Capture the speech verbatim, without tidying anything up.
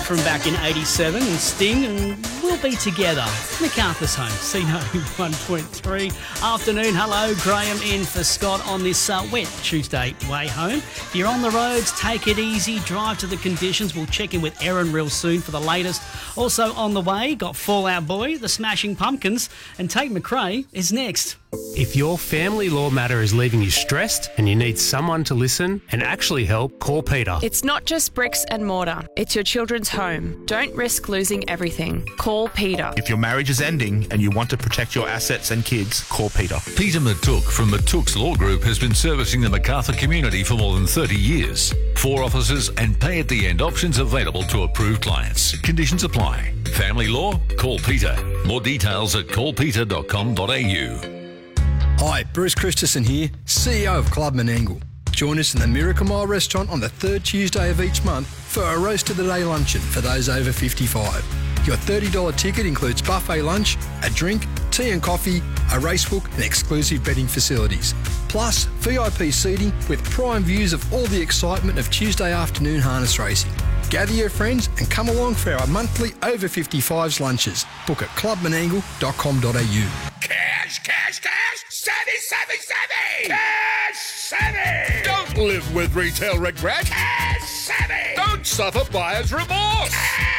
from back in eighty-seven and Sting and We'll Be Together. MacArthur's Home, C N O one point three. Afternoon, hello, Graham in for Scott on this uh, wet Tuesday way home. If you're on the roads, take it easy, drive to the conditions. We'll check in with Erin real soon for the latest. Also on the way, got Fall Out Boy, the Smashing Pumpkins, and Tate McRae is next. If your family law matter is leaving you stressed and you need someone to listen and actually help, call Peter. It's not just bricks and mortar. It's your children's home. Don't risk losing everything. Call Peter. If your marriage is ending and you want to protect your assets and kids, call Peter. Peter Matuk from Matuk's Law Group has been servicing the MacArthur community for more than thirty years. Four offices and pay-at-the-end options available to approved clients. Conditions apply. Family law? Call Peter. More details at call peter dot com dot a u. Hi, Bruce Christensen here, C E O of Club Menangle. Join us in the Miracle Mile restaurant on the third Tuesday of each month for a roast of the day luncheon for those over fifty-five. Your thirty dollars ticket includes buffet lunch, a drink, tea and coffee, a racebook and exclusive betting facilities. Plus, V I P seating with prime views of all the excitement of Tuesday afternoon harness racing. Gather your friends and come along for our monthly over fifty-fives lunches. Book at club menangle dot com dot a u. Cash, cash, cash! Savvy, savvy, savvy! Cash savvy! Don't live with retail regret! Cash savvy! Don't suffer buyer's remorse! Cash